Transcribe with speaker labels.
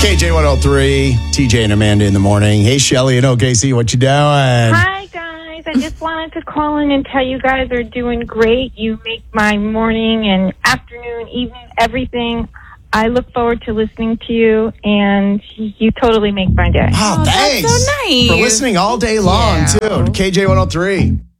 Speaker 1: KJ103, TJ and Amanda in the morning. Hey, Shelly and OKC, what you doing?
Speaker 2: Hi, guys. I just wanted to call in and tell you guys are doing great. You make my morning and afternoon, evening, everything. I look forward to listening to you, and you totally make my day.
Speaker 1: Oh, thanks.
Speaker 3: That's so nice.
Speaker 1: For listening all day long, too. KJ103.